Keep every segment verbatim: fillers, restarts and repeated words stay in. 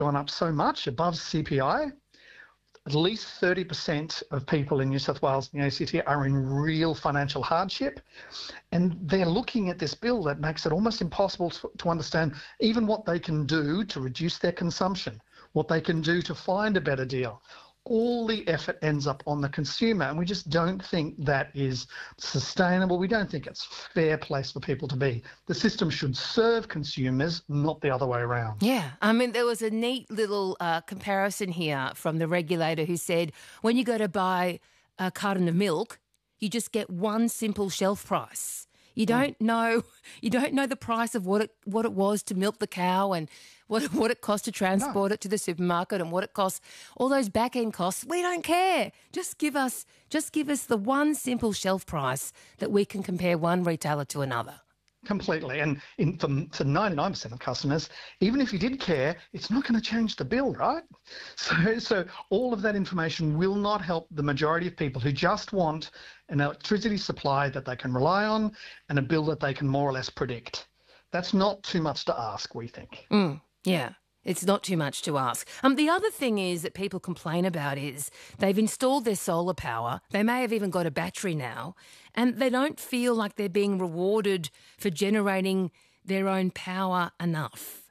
gone up so much, above C P I. At least thirty percent of people in New South Wales and the A C T are in real financial hardship. And they're looking at this bill that makes it almost impossible to, to understand even what they can do to reduce their consumption, what they can do to find a better deal. All the effort ends up on the consumer, and we just don't think that is sustainable. We don't think it's a fair place for people to be. The system should serve consumers, not the other way around. Yeah. I mean, there was a neat little uh, comparison here from the regulator who said when you go to buy a carton of milk, you just get one simple shelf price. You don't mm. know you don't know the price of what it what it was to milk the cow and what what it cost to transport no. it to the supermarket and what it costs, all those back end costs. We don't care. Just give us just give us the one simple shelf price that we can compare one retailer to another. Completely. And in, for, for ninety-nine percent of customers, even if you did care, it's not going to change the bill, right? So, so all of that information will not help the majority of people who just want an electricity supply that they can rely on and a bill that they can more or less predict. That's not too much to ask, we think. Mm, yeah. It's not too much to ask. Um, the other thing is that people complain about is they've installed their solar power. They may have even got a battery now, and they don't feel like they're being rewarded for generating their own power enough.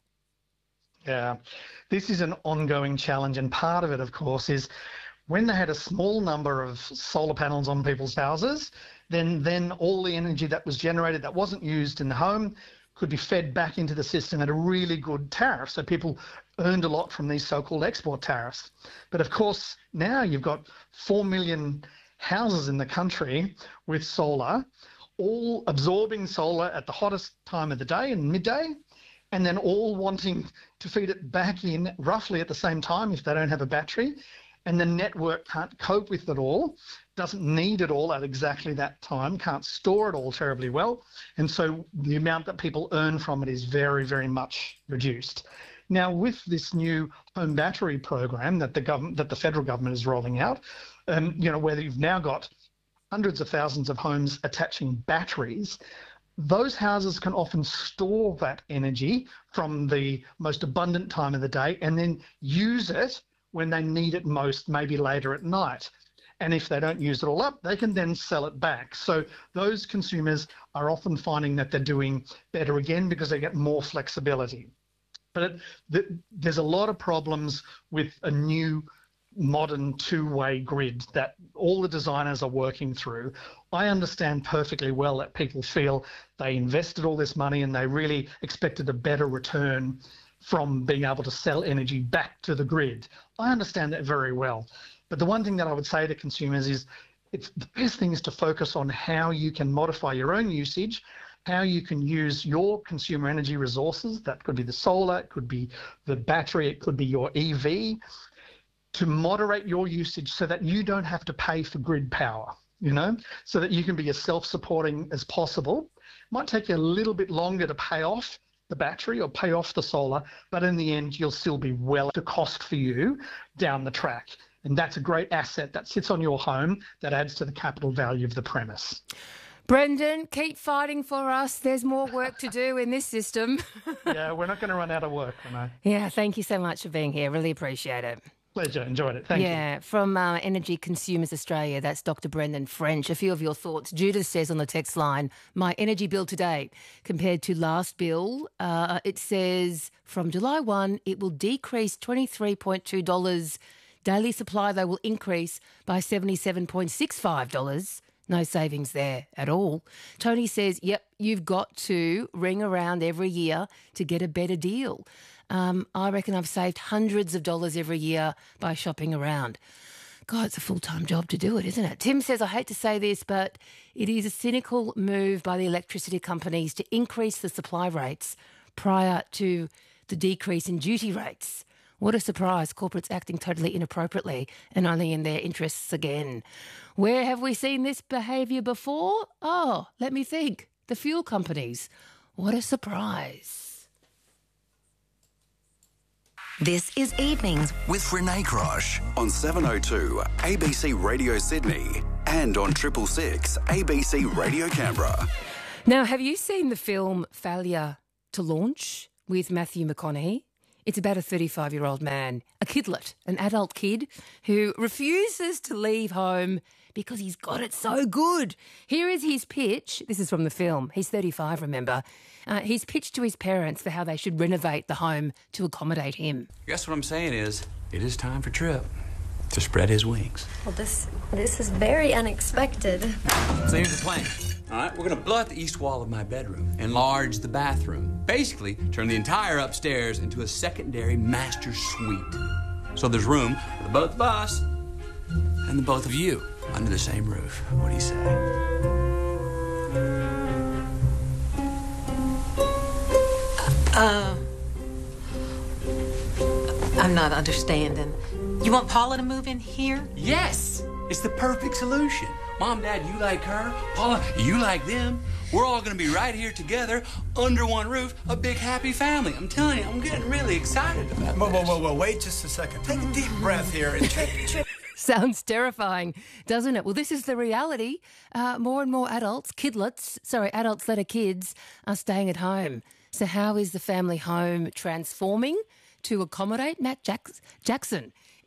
Yeah, this is an ongoing challenge, and part of it, of course, is when they had a small number of solar panels on people's houses, then then all the energy that was generated that wasn't used in the home could be fed back into the system at a really good tariff. So people earned a lot from these so-called export tariffs. But of course, now you've got four million houses in the country with solar, all absorbing solar at the hottest time of the day in midday, and then all wanting to feed it back in roughly at the same time if they don't have a battery. And the network can't cope with it all, doesn't need it all at exactly that time, can't store it all terribly well. And so the amount that people earn from it is very, very much reduced. Now, with this new home battery program that the government, that the federal government is rolling out, um, you know, where you've now got hundreds of thousands of homes attaching batteries, those houses can often store that energy from the most abundant time of the day and then use it when they need it most, maybe later at night. And if they don't use it all up, they can then sell it back. So those consumers are often finding that they're doing better again because they get more flexibility. But it, the, there's a lot of problems with a new modern two-way grid that all the designers are working through. I understand perfectly well that people feel they invested all this money and they really expected a better return from being able to sell energy back to the grid. I understand that very well. But the one thing that I would say to consumers is it's the best thing is to focus on how you can modify your own usage, how you can use your consumer energy resources. That could be the solar, it could be the battery, it could be your E V, to moderate your usage so that you don't have to pay for grid power, you know, so that you can be as self-supporting as possible. It might take you a little bit longer to pay off the battery or pay off the solar, but in the end, you'll still be well to cost for you down the track. And that's a great asset that sits on your home that adds to the capital value of the premise. Brendan, keep fighting for us. There's more work to do in this system. Yeah, we're not going to run out of work, Renee. Yeah, thank you so much for being here. Really appreciate it. Pleasure. Enjoyed it. Thank yeah, you. Yeah, from uh, Energy Consumers Australia, that's Doctor Brendan French. A few of your thoughts. Judith says on the text line, my energy bill today compared to last bill, uh, it says from July first, it will decrease twenty-three point two dollars. Daily supply, though, will increase by seventy-seven point six five dollars. No savings there at all. Tony says, yep, you've got to ring around every year to get a better deal. Um, I reckon I've saved hundreds of dollars every year by shopping around. God, it's a full-time job to do it, isn't it? Tim says, I hate to say this, but it is a cynical move by the electricity companies to increase the supply rates prior to the decrease in duty rates. What a surprise. Corporates acting totally inappropriately and only in their interests again. Where have we seen this behaviour before? Oh, let me think. The fuel companies. What a surprise. This is Evenings with Renee Crosh on seven oh two A B C Radio Sydney and on Triple Six A B C Radio Canberra. Now, have you seen the film Failure to Launch with Matthew McConaughey? It's about a thirty-five-year-old man, a kidlet, an adult kid, who refuses to leave home because he's got it so good. Here is his pitch. This is from the film. He's thirty-five, remember. Uh, he's pitched to his parents for how they should renovate the home to accommodate him. I guess what I'm saying is, it is time for Trip to spread his wings. Well, this this is very unexpected. So here's the plan. All right, we're going to blow out the east wall of my bedroom, enlarge the bathroom, basically turn the entire upstairs into a secondary master suite. So there's room for the both of us and the both of you under the same roof. What do you say? Uh, I'm not understanding. You want Paula to move in here? Yes! It's the perfect solution. Mom, Dad, you like her. Paula, you like them. We're all going to be right here together under one roof, a big happy family. I'm telling you, I'm getting really excited about Whoa, this. whoa, whoa, whoa, wait just a second. Take a deep breath here and take... Sounds terrifying, doesn't it? Well, this is the reality. Uh, more and more adults, kidlets, sorry, adults that are kids, are staying at home. So how is the family home transforming to accommodate Matt Jack- Jackson?